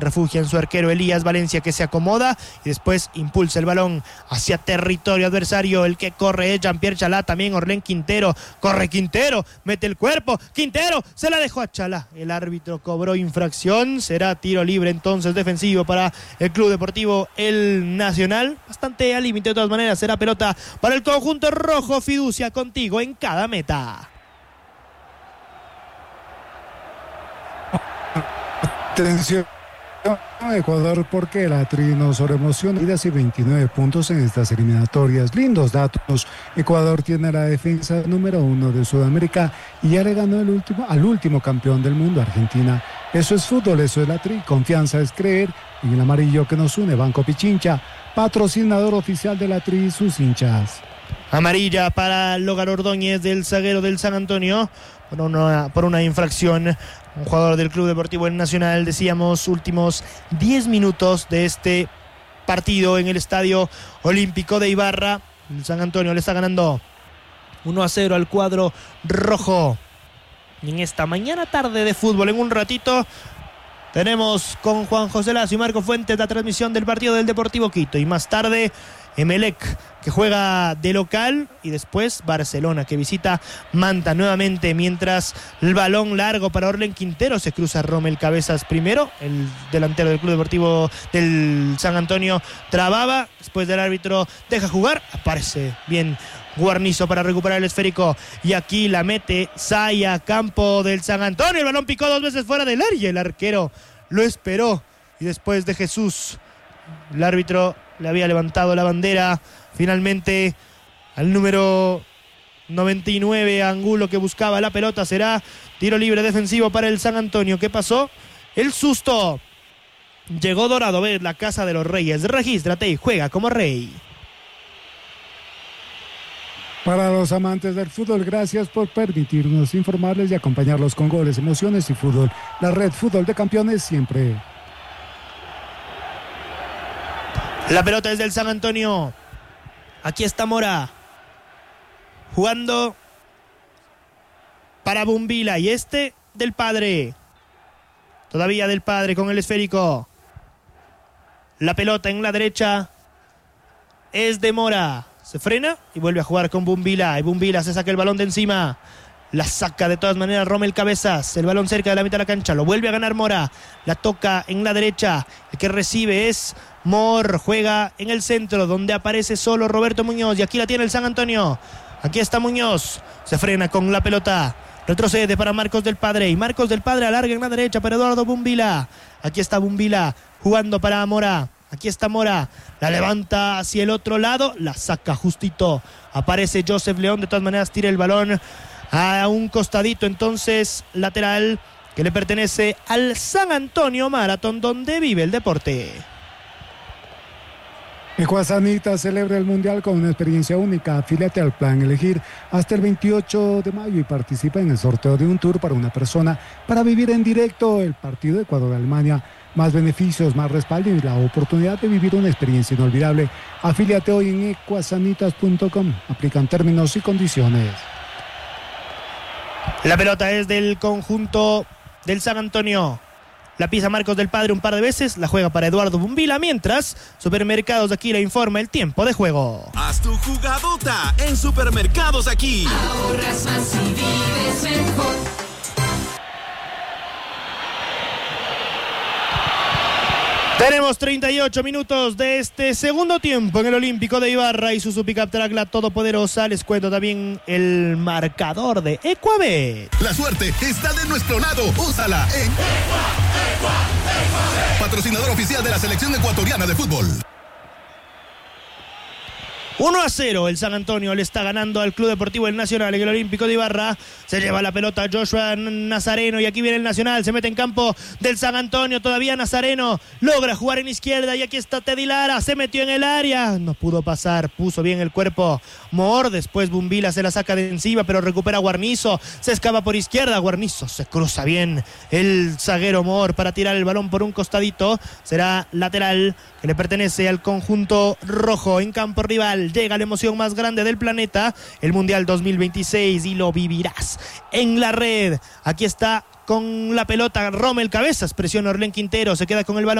refugia en su arquero Elías Valencia, que se acomoda y después impulsa el balón hacia territorio adversario. El que corre es Jean-Pierre Chalá, también Orlén Quintero. Corre Quintero, mete el cuerpo, Quintero se la dejó a Chalá. El árbitro cobró infracción, será tiro libre entonces defensivo para el Club Deportivo El Nacional. Bastante al límite de todas maneras, será pelota para el conjunto rojo. Fiducia contigo en cada meta. Atención Ecuador, porque la Tri nos sobreemociona y da así 29 puntos en estas eliminatorias. Lindos datos. Ecuador tiene la defensa número 1 de Sudamérica y ya le ganó al último campeón del mundo, Argentina. Eso es fútbol, eso es la Tri. Confianza es creer en el amarillo que nos une. Banco Pichincha, patrocinador oficial de la Tri y sus hinchas. Amarilla para Logan Ordóñez, del zaguero del San Antonio, por una infracción. Un jugador del Club Deportivo El Nacional, decíamos, últimos 10 minutos de este partido en el Estadio Olímpico de Ibarra. El San Antonio le está ganando 1-0 al cuadro rojo. Y en esta mañana tarde de fútbol, en un ratito, tenemos con Juan José Lazo y Marco Fuentes la transmisión del partido del Deportivo Quito. Y más tarde, Emelec, que juega de local, y después Barcelona, que visita Manta nuevamente, mientras el balón largo para Orlén Quintero. Se cruza Rommel Cabezas primero, el delantero del Club Deportivo del San Antonio trababa, después del árbitro deja jugar, aparece bien Guarnizo para recuperar el esférico, y aquí la mete Saya, campo del San Antonio. El balón picó 2 veces fuera del área, el arquero lo esperó, y después de Jesús, el árbitro le había levantado la bandera. Finalmente al número 99, Angulo, que buscaba la pelota. Será tiro libre defensivo para el San Antonio. ¿Qué pasó? El susto. Llegó Dorado, ves la casa de los reyes. Regístrate y juega como rey. Para los amantes del fútbol, gracias por permitirnos informarles y acompañarlos con goles, emociones y fútbol. La red Fútbol de Campeones siempre. La pelota es del San Antonio. Aquí está Mora jugando para Bumbila, y este del Padre. Todavía del Padre con el esférico. La pelota en la derecha es de Mora. Se frena y vuelve a jugar con Bumbila. Y Bumbila se saca el balón de encima. La saca de todas maneras Rommel Cabezas. El balón cerca de la mitad de la cancha. Lo vuelve a ganar Mora. La toca en la derecha. El que recibe es Mor. Juega en el centro, donde aparece solo Roberto Muñoz. Y aquí la tiene el San Antonio. Aquí está Muñoz. Se frena con la pelota. Retrocede para Marcos del Padre. Y Marcos del Padre alarga en la derecha para Eduardo Bumbila. Aquí está Bumbila jugando para Mora. Aquí está Mora, la levanta hacia el otro lado, la saca justito. Aparece Joseph León, de todas maneras tira el balón a un costadito, entonces lateral que le pertenece al San Antonio Marathon, donde vive el deporte. Ecuasanita celebra el Mundial con una experiencia única. Afíliate al plan Elegir hasta el 28 de mayo y participa en el sorteo de un tour para una persona para vivir en directo el partido de Ecuador-Alemania. Más beneficios, más respaldo y la oportunidad de vivir una experiencia inolvidable. Afíliate hoy en ecuasanitas.com. Aplican términos y condiciones. La pelota es del conjunto del San Antonio. La pisa Marcos del Padre un par de veces, la juega para Eduardo Bumbila, mientras Supermercados Aquí le informa el tiempo de juego. Haz tu jugadota en Supermercados Aquí. Ahorras más y vives mejor. Tenemos 38 minutos de este segundo tiempo en el Olímpico de Ibarra y Suzuki Pickup Track, la todopoderosa. Les cuento también el marcador de Ecuabet. La suerte está de nuestro lado. Úsala en patrocinador oficial de la selección ecuatoriana de fútbol. 1-0, el San Antonio le está ganando al Club Deportivo El Nacional en el Olímpico de Ibarra. Se lleva la pelota Joshua Nazareno y aquí viene el Nacional, se mete en campo del San Antonio, todavía Nazareno logra jugar en izquierda y aquí está Teddy Lara, se metió en el área, no pudo pasar, puso bien el cuerpo Mor, después Bumbila se la saca de encima pero recupera Guarnizo, se escapa por izquierda, Guarnizo se cruza bien el zaguero Mor para tirar el balón por un costadito, será lateral que le pertenece al conjunto rojo en campo rival. Mundial. Llega la emoción más grande del planeta, el Mundial 2026, y lo vivirás en la red. Aquí está con la pelota Rommel Cabezas, presiona Orlén Quintero, se queda con el balón.